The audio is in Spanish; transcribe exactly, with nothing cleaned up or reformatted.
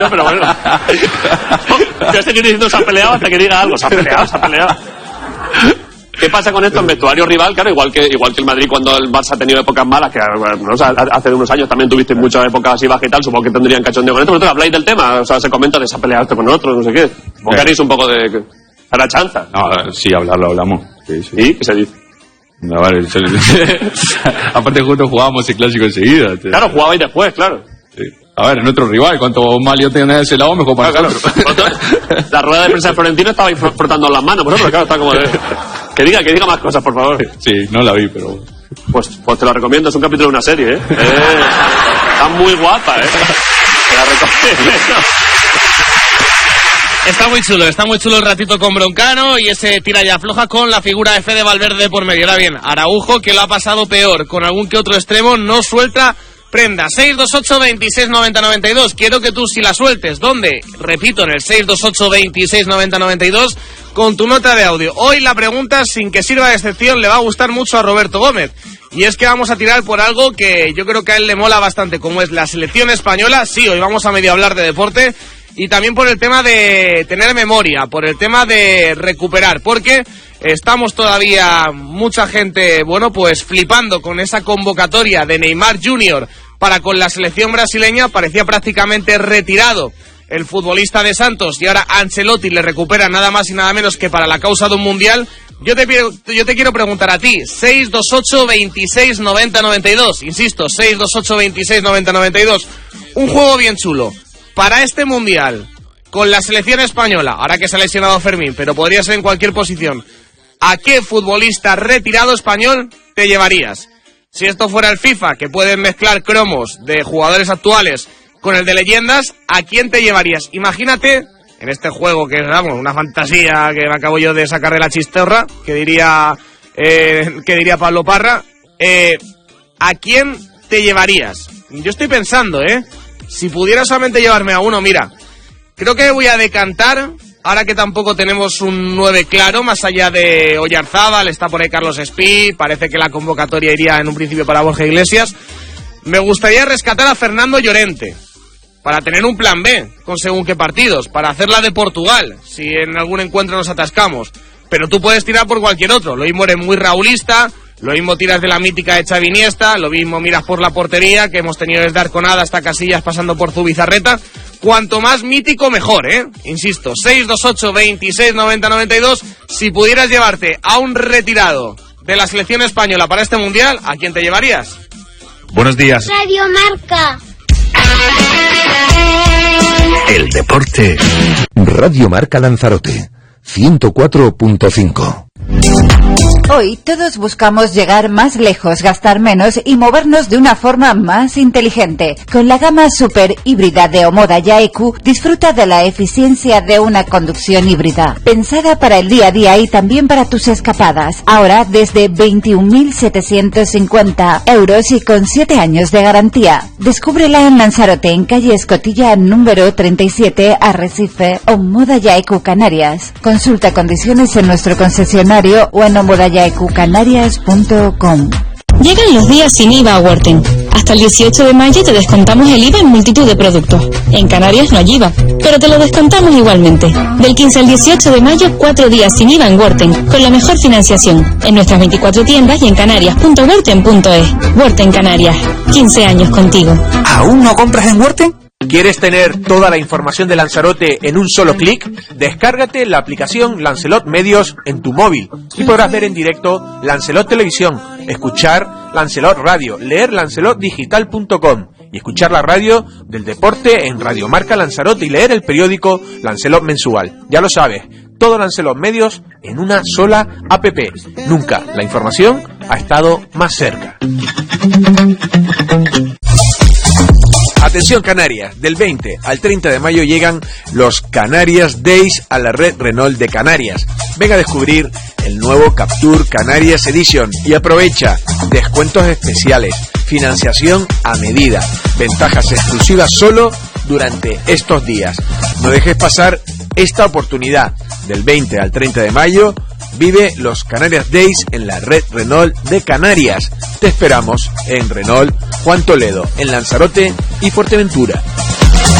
pero bueno. Yo sé que diciendo se ha peleado hasta que diga algo. Se ha peleado, se ha peleado. ¿Qué pasa con esto en vestuario rival? Claro, igual que igual que el Madrid cuando el Barça ha tenido épocas malas, que bueno, o sea, hace unos años también tuviste muchas épocas así bajas y tal, supongo que tendrían cachondeo con esto. ¿Vosotros habláis del tema? O sea, se comenta de se ha peleado esto con otros, no sé qué. Supongo que haréis un poco de... a la chanza. No, sí, hablarlo hablamos. Sí, sí. ¿Y qué se dice? No, vale. Aparte juntos jugábamos el clásico enseguida. Te... Claro, jugabais después, claro. Sí. A ver, en otro rival, cuanto más lío tenga de ese lado, mejor para claro, nosotros. Claro. La rueda de prensa de Florentino estabais frotando las manos, vosotros, claro, está como de... Que diga, que diga más cosas, por favor. Sí, no la vi, pero... Pues, pues te lo recomiendo, es un capítulo de una serie, ¿eh? eh está muy guapa, ¿eh? Te la recomiendo. Está muy chulo, está muy chulo el ratito con Broncano y ese tira y afloja con la figura de Fede Valverde por medio. Ahora bien, Araujo, que lo ha pasado peor, con algún que otro extremo, no suelta prenda. seis dos ocho, veintiséis noventa, noventa y dos. Quiero que tú sí la sueltes. ¿Dónde? Repito, en el seis dos ocho, veintiséis noventa, noventa y dos con tu nota de audio. Hoy la pregunta, sin que sirva de excepción, le va a gustar mucho a Roberto Gómez. Y es que vamos a tirar por algo que yo creo que a él le mola bastante, como es la selección española. Sí, hoy vamos a medio hablar de deporte. Y también por el tema de tener memoria, por el tema de recuperar, porque estamos todavía mucha gente, bueno, pues flipando con esa convocatoria de Neymar junior para con la selección brasileña. Parecía prácticamente retirado el futbolista de Santos y ahora Ancelotti le recupera nada más y nada menos que para la causa de un mundial. Yo te, yo te quiero preguntar a ti, seis dos ocho, veintiséis noventa, noventa y dos, insisto, seis dos ocho, veintiséis noventa, noventa y dos, un juego bien chulo. Para este mundial, con la selección española, ahora que se ha lesionado Fermín, pero podría ser en cualquier posición, ¿a qué futbolista retirado español te llevarías? Si esto fuera el FIFA, que pueden mezclar cromos de jugadores actuales con el de leyendas, ¿a quién te llevarías? Imagínate, en este juego que es, vamos, una fantasía que me acabo yo de sacar de la chistorra, que diría, eh, que diría Pablo Parra, eh, ¿a quién te llevarías? Yo estoy pensando, ¿eh? Si pudiera solamente llevarme a uno, mira, creo que voy a decantar, ahora que tampoco tenemos un nueve claro, más allá de Oyarzábal, está por ahí Carlos Espí, parece que la convocatoria iría en un principio para Borja Iglesias. Me gustaría rescatar a Fernando Llorente, para tener un plan B, con según qué partidos, para hacerla de Portugal, si en algún encuentro nos atascamos. Pero tú puedes tirar por cualquier otro, lo mismo eres muy raulista, lo mismo tiras de la mítica de Xavi Iniesta, lo mismo miras por la portería, que hemos tenido desde Arconada hasta Casillas pasando por Zubizarreta. Cuanto más mítico, mejor, ¿eh? Insisto, seis dos ocho, veintiséis noventa, noventa y dos. Si pudieras llevarte a un retirado de la selección española para este mundial, ¿a quién te llevarías? Buenos días. Radio Marca. El deporte. Radio Marca Lanzarote. ciento cuatro punto cinco. Hoy todos buscamos llegar más lejos, gastar menos y movernos de una forma más inteligente. Con la gama super híbrida de Omoda Ya E Q, disfruta de la eficiencia de una conducción híbrida. Pensada para el día a día y también para tus escapadas. Ahora desde veintiún mil setecientos cincuenta euros y con siete años de garantía. Descúbrela en Lanzarote, en calle Escotilla número treinta y siete, Arrecife, Omoda Ya E Q Canarias. Consulta condiciones en nuestro concesionario o en omoda ya e cu canarias punto com. Llegan los días sin I V A a Worten. Hasta el dieciocho de mayo te descontamos el I V A en multitud de productos. En Canarias no hay I V A, pero te lo descontamos igualmente. Del quince al dieciocho de mayo, cuatro días sin I V A en Worten, con la mejor financiación. En nuestras veinticuatro tiendas y en canarias punto worten punto es. Worten Canarias, quince años contigo. ¿Aún no compras en Worten? ¿Quieres tener toda la información de Lanzarote en un solo clic? Descárgate la aplicación Lancelot Medios en tu móvil y podrás ver en directo Lancelot Televisión, escuchar Lancelot Radio, leer lancelot digital punto com y escuchar la radio del deporte en Radio Marca Lanzarote y leer el periódico Lancelot Mensual. Ya lo sabes, todo Lancelot Medios en una sola app. Nunca la información ha estado más cerca. Atención Canarias, del veinte al treinta de mayo llegan los Canarias Days a la red Renault de Canarias. Ven a descubrir el nuevo Captur Canarias Edition y aprovecha descuentos especiales, financiación a medida, ventajas exclusivas solo durante estos días. No dejes pasar esta oportunidad. Del veinte al treinta de mayo vive los Canarias Days en la red Renault de Canarias. Te esperamos en Renault Juan Toledo, en Lanzarote y Fuerteventura.